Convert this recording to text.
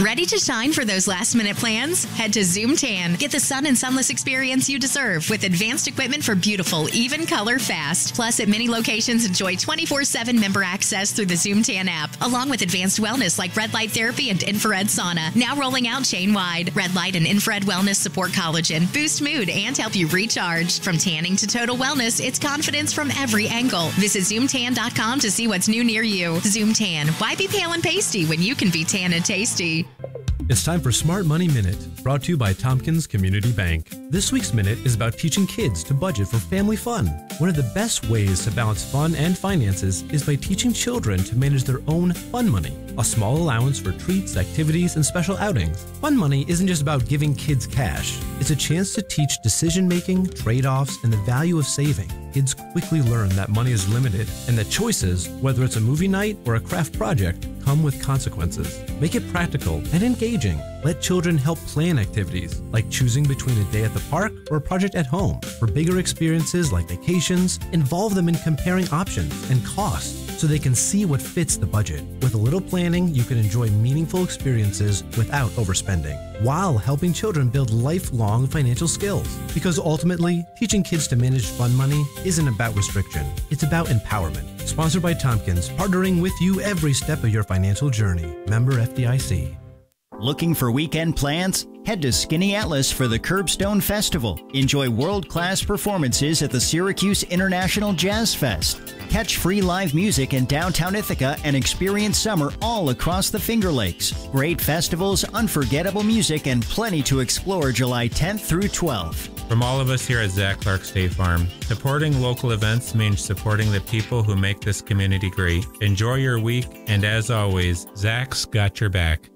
Ready to shine for those last-minute plans? Head to Zoom Tan. Get the sun and sunless experience you deserve with advanced equipment for beautiful, even color fast. Plus, at many locations, enjoy 24/7 member access through the Zoom Tan app, along with advanced wellness like red light therapy and infrared sauna. Now rolling out chain-wide. Red light and infrared wellness support collagen, boost mood, and help you recharge. From tanning to total wellness, it's confidence from every angle. Visit ZoomTan.com to see what's new near you. Zoom Tan. Why be pale and pasty when you can be tan and tasty? It's time for Smart Money Minute, brought to you by Tompkins Community Bank. This week's minute is about teaching kids to budget for family fun. One of the best ways to balance fun and finances is by teaching children to manage their own fun money, a small allowance for treats, activities, and special outings. Fun money isn't just about giving kids cash. It's a chance to teach decision-making, trade-offs, and the value of saving. Kids quickly learn that money is limited and that choices, whether it's a movie night or a craft project, come with consequences. Make it practical and engaging. Let children help plan activities, like choosing between a day at the park or a project at home. For bigger experiences like vacations, involve them in comparing options and costs so they can see what fits the budget. With a little planning, you can enjoy meaningful experiences without overspending, while helping children build lifelong financial skills. Because ultimately, teaching kids to manage fun money isn't about restriction. It's about empowerment. Sponsored by Tompkins, partnering with you every step of your financial journey. Member FDIC. Looking for weekend plans? Head to Skinny Atlas for the Curbstone Festival. Enjoy world-class performances at the Syracuse International Jazz Fest. Catch free live music in downtown Ithaca and experience summer all across the Finger Lakes. Great festivals, unforgettable music, and plenty to explore July 10th through 12th. From all of us here at Zach Clark State Farm, supporting local events means supporting the people who make this community great. Enjoy your week, and as always, Zach's got your back.